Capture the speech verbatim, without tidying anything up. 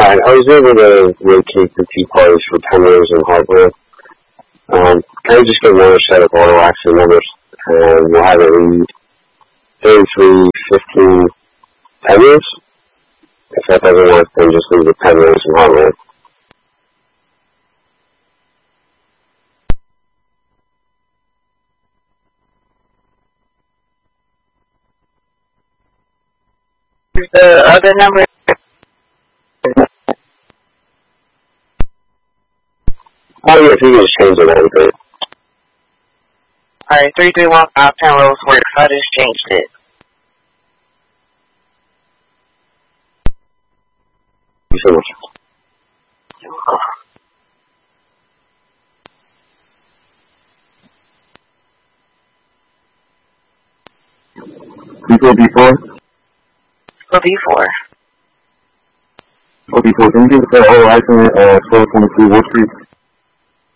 Alright, I was able to locate the two parties for Penrose and hardware. Um, can I just get another set of auto accident numbers? And we'll have it read thirty-three fifteen Penrose. If that doesn't work, then just leave the Penrose and hardware. The other number? Oh yeah, if you can just change it, that'd be great. Alright, three three one five Penrose Works. I just changed it. Thank you so much. B four, B four? For B four. Oh, B four, can you give us that auto accident at twelve twenty-two Wood Street?